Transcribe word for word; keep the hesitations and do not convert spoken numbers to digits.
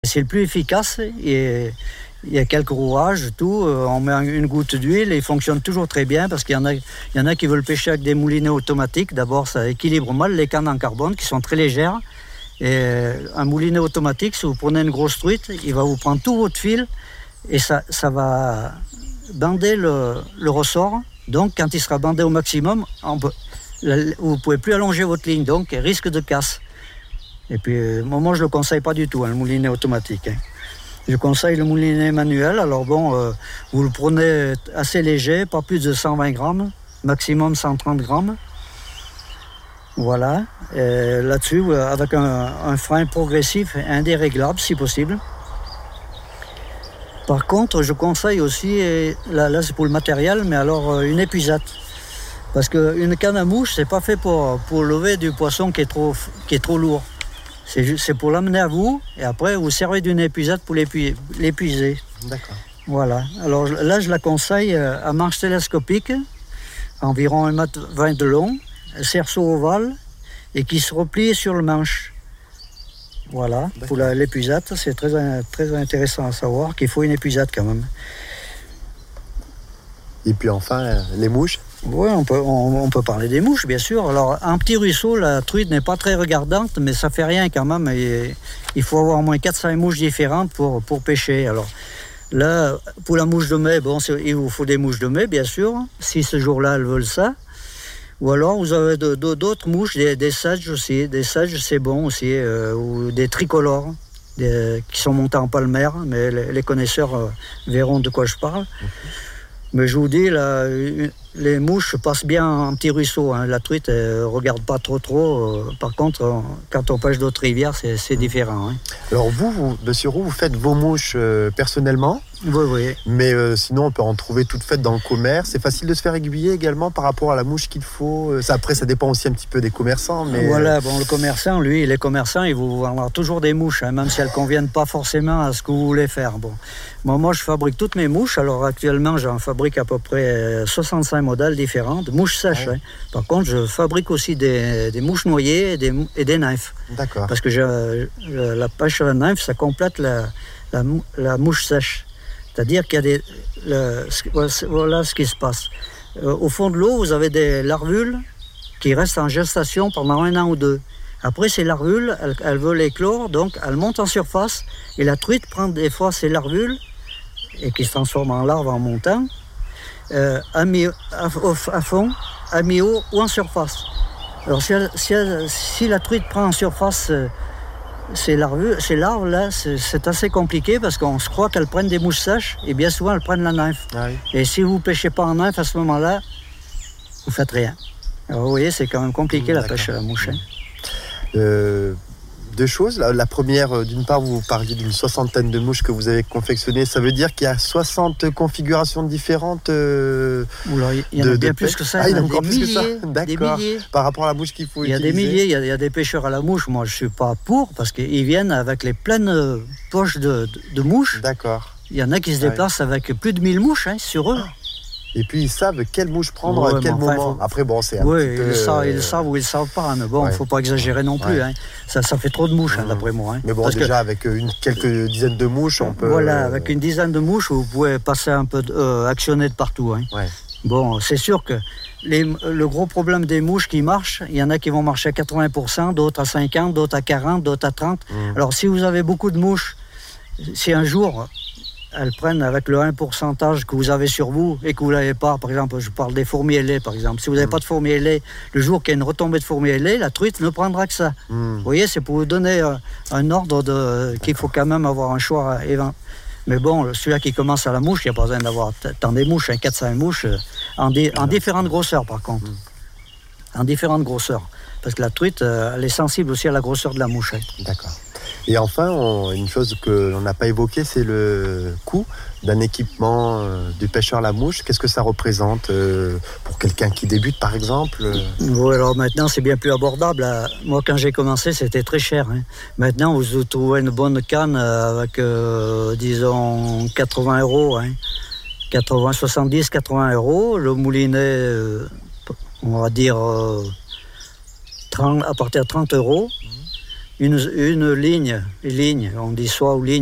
C'est le plus efficace et il y a quelques rouages, tout. On met une goutte d'huile et il fonctionne toujours très bien parce qu'il y en a, il y en a qui veulent pêcher avec des moulinets automatiques. D'abord, ça équilibre mal les cannes en carbone qui sont très légères. Et un moulinet automatique, si vous prenez une grosse truite, il va vous prendre tout votre fil et ça, ça va bander le, le ressort. Donc, quand il sera bandé au maximum, on peut, vous ne pouvez plus allonger votre ligne, donc risque de casse. Et puis, moi, je ne le conseille pas du tout, hein, le moulinet automatique. Hein. Je conseille le moulinet manuel. Alors bon, euh, vous le prenez assez léger, pas plus de cent vingt grammes, maximum cent trente grammes. Voilà. Et là-dessus, avec un, un frein progressif et indéréglable, si possible. Par contre, je conseille aussi, et là, là c'est pour le matériel, mais alors une épuisette. Parce qu'une canne à mouche, c'est pas fait pour, pour lever du poisson qui est trop, qui est trop lourd. C'est, juste, c'est pour l'amener à vous, et après, vous servez d'une épuisette pour l'épuiser. l'épuiser. D'accord. Voilà. Alors là, je la conseille à manche télescopique, environ un mètre vingt de long, cerceau ovale, et qui se replie sur le manche. Voilà. D'accord. Pour la, l'épuisette, c'est très, très intéressant à savoir qu'il faut une épuisette quand même. Et puis enfin, les mouches ? Oui, on peut, on, on peut parler des mouches, bien sûr. Alors, un petit ruisseau, la truite n'est pas très regardante, mais ça fait rien quand même. Et, il faut avoir au moins quatre à cinq mouches différentes pour, pour pêcher. Alors, là, pour la mouche de mai, bon, il vous faut des mouches de mai, bien sûr, si ce jour-là, elles veulent ça. Ou alors, vous avez de, de, d'autres mouches, des, des sages aussi. Des sages, c'est bon aussi. Euh, ou des tricolores, des, qui sont montés en palmaire, mais les, les connaisseurs euh, verront de quoi je parle. Okay. Mais je vous dis, là, les mouches passent bien en petit ruisseau. Hein. La truite, elle ne regarde pas trop trop. Par contre, quand on pêche d'autres rivières, c'est, c'est différent. Hein. Alors vous, vous, monsieur Roux, vous faites vos mouches euh, personnellement ? Oui, oui. Mais euh, sinon, on peut en trouver toutes faites dans le commerce. C'est facile de se faire aiguiller également par rapport à la mouche qu'il faut. Ça, après, ça dépend aussi un petit peu des commerçants. Mais... Voilà, bon, le commerçant, lui, les commerçants, ils vous vendront toujours des mouches, hein, même si elles ne conviennent pas forcément à ce que vous voulez faire. Bon. Moi, moi, je fabrique toutes mes mouches. Alors actuellement, j'en fabrique à peu près soixante-cinq modèles différents de mouches sèches. Ouais. Hein. Par contre, je fabrique aussi des, des mouches noyées et des, et des nymphes. D'accord. Parce que je, je, la pêche à la nymphe, ça complète la, la, la mouche sèche. C'est-à-dire qu'il y a des... Le, voilà ce qui se passe. Euh, au fond de l'eau, vous avez des larvules qui restent en gestation pendant un an ou deux. Après, ces larvules, elles, elles veulent éclore, donc elles montent en surface, et la truite prend des fois ces larvules, et qui se transforment en larves en montant, euh, à, mi- à, à fond, à mi-eau ou en surface. Alors, si, elle, si, elle, si la truite prend en surface... Euh, Ces larves, ces larves-là, c'est, c'est assez compliqué parce qu'on se croit qu'elles prennent des mouches sèches et bien souvent elles prennent la nymphe. Ah oui. Et si vous ne pêchez pas en nymphe à ce moment-là, vous ne faites rien. Alors vous voyez, c'est quand même compliqué mmh, la pêche à la mouche. Hein. Euh, deux choses. La, la première, d'une part, vous parliez d'une soixantaine de mouches que vous avez confectionnées. Ça veut dire qu'il y a soixante configurations différentes euh, Oula, il y en a de, bien de plus que ça. Ah, il y en a encore plus milliers, que ça. D'accord. Des milliers. Par rapport à la mouche qu'il faut il y a utiliser. Des milliers, il y, a, il y a des pêcheurs à la mouche. Moi, je ne suis pas pour parce qu'ils viennent avec les pleines poches de, de, de mouches. D'accord. Il y en a qui se déplacent ah, oui. avec plus de mille mouches hein, sur eux. Et puis ils savent quelle mouche prendre ouais, à quel moment. Enfin, faut... Après, bon, c'est un oui, petit peu... ils savent, ils le savent ou ils ne savent pas. Mais bon, il ouais. ne faut pas exagérer non plus. Ouais. Hein. Ça, ça fait trop de mouches, mmh. hein, d'après moi. Hein. Mais bon, Parce déjà, que... avec une, quelques dizaines de mouches, on peut... Voilà, avec une dizaine de mouches, vous pouvez passer un peu, de, euh, actionner de partout. Hein. Ouais. Bon, c'est sûr que les, le gros problème des mouches qui marchent, il y en a qui vont marcher à quatre-vingts pour cent, d'autres à cinquante pour cent, d'autres à quarante pour cent, d'autres à trente pour cent. Mmh. Alors, si vous avez beaucoup de mouches, si un jour... elles prennent avec le un pourcentage que vous avez sur vous et que vous ne l'avez pas. Par exemple, je parle des fourmis ailées, par exemple. Si vous n'avez mmh. pas de fourmis ailées, le jour qu'il y a une retombée de fourmis ailées, la truite ne prendra que ça. Mmh. Vous voyez, c'est pour vous donner euh, un ordre de, qu'il faut quand même avoir un choix. Évent. Mais bon, celui-là qui commence à la mouche, il n'y a pas besoin d'avoir tant des mouches, hein, quatre à cinq mouches, euh, en, dé, en différentes grosseurs, par contre. Mmh. En différentes grosseurs. Parce que la truite, euh, elle est sensible aussi à la grosseur de la mouche. Hein. D'accord. Et enfin, on, une chose que l'on n'a pas évoquée, c'est le coût d'un équipement euh, du pêcheur à la mouche. Qu'est-ce que ça représente euh, pour quelqu'un qui débute, par exemple ? Oui, alors maintenant, c'est bien plus abordable. Moi, quand j'ai commencé, c'était très cher. Hein. Maintenant, vous trouvez une bonne canne avec, euh, disons, quatre-vingts euros. Hein. quatre-vingts, soixante-dix, quatre-vingts euros. Le moulinet, euh, on va dire, euh, trente, à partir de trente euros. une, une ligne, ligne, on dit soie ou ligne.